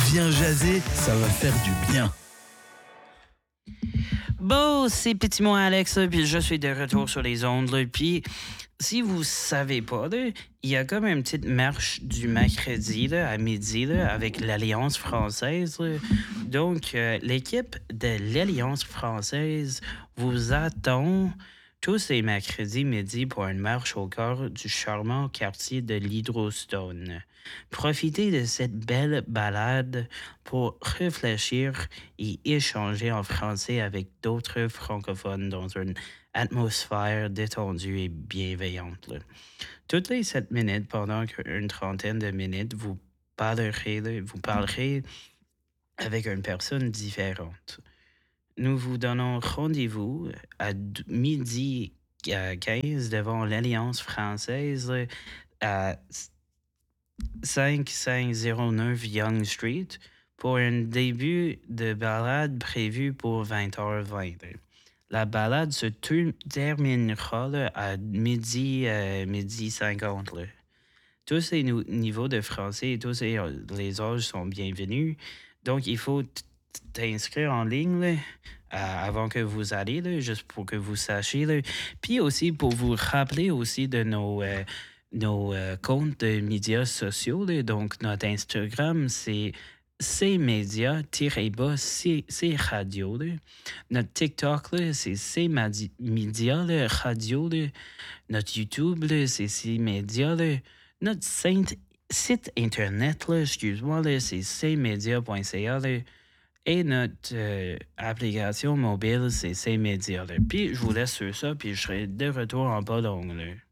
Viens jaser, ça va faire du bien. Bon, c'est Petit Moi Alex, puis je suis de retour sur les ondes. Là, puis, si vous savez pas, là, il y a comme une petite marche du mercredi là, à midi là, avec l'Alliance française. Là. Donc, l'équipe de l'Alliance française vous attend tous les mercredis midi pour une marche au cœur du charmant quartier de l'Hydrostone. Profitez de cette belle balade pour réfléchir et échanger en français avec d'autres francophones dans une atmosphère détendue et bienveillante. Là. Toutes les 7 minutes, pendant une trentaine de minutes, vous parlerez avec une personne différente. Nous vous donnons rendez-vous à midi 15 devant l'Alliance française à 5509 Young Street pour un début de balade prévu pour 20h20. La balade se terminera là, à midi 50. Là. Tous les niveaux de français et tous les âges sont bienvenus. Donc, il faut t'inscrire en ligne là, avant que vous allez, là, juste pour que vous sachiez. Là. Puis aussi pour vous rappeler aussi de nos comptes de médias sociaux. Là. Donc, notre Instagram, c'est cmédia-bas, c'est radio. Là. Notre TikTok, là, c'est cmédia, là, radio. Là. Notre YouTube, là, c'est cmédia. Là. Notre site internet, là, excuse-moi, là, c'est cmedia.ca. Là. Et notre application mobile, c'est cmédia. Puis je vous laisse sur ça, puis je serai de retour en pas long. Là.